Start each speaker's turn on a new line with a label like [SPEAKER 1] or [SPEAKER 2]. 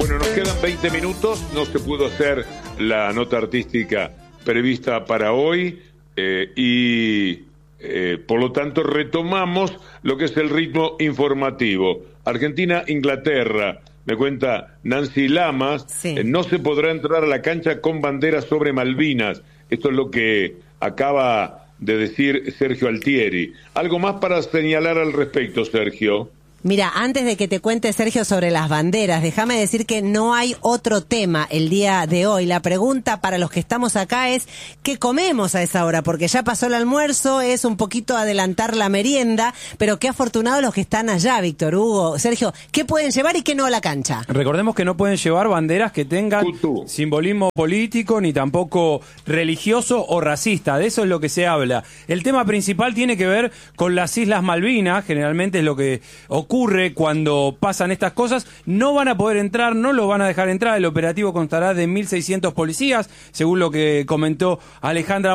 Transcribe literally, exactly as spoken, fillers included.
[SPEAKER 1] Bueno, nos quedan veinte minutos, no se pudo hacer la nota artística prevista para hoy eh, y eh, por lo tanto retomamos lo que es el ritmo informativo. Argentina-Inglaterra, me cuenta Nancy Lamas,
[SPEAKER 2] sí.
[SPEAKER 1] eh, no se podrá entrar a la cancha con banderas sobre Malvinas. Esto es lo que acaba de decir Sergio Altieri. ¿Algo más para señalar al respecto, Sergio?
[SPEAKER 2] Mira, antes de que te cuente, Sergio, sobre las banderas, déjame decir que no hay otro tema el día de hoy. La pregunta para los que estamos acá es, ¿qué comemos a esa hora? Porque ya pasó el almuerzo, es un poquito adelantar la merienda, pero qué afortunados los que están allá, Víctor Hugo. Sergio, ¿qué pueden llevar y qué no a la cancha?
[SPEAKER 3] Recordemos que no pueden llevar banderas que tengan
[SPEAKER 1] Tutú.
[SPEAKER 3] simbolismo político, ni tampoco religioso o racista. De eso es lo que se habla. El tema principal tiene que ver con las Islas Malvinas, generalmente es lo que ocurre ocurre cuando pasan estas cosas. No van a poder entrar, no los van a dejar entrar. El operativo constará de mil seiscientos policías, según lo que comentó Alejandra